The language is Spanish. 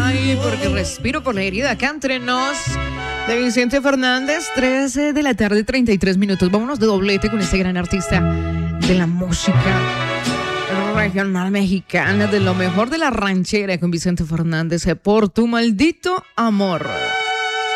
Ay, porque respiro por la herida. Acá entre nos, de Vicente Fernández, 13 de la tarde, 33 minutos. Vámonos de doblete con este gran artista de la música regional mexicana, de lo mejor de la ranchera, con Vicente Fernández, por tu maldito amor.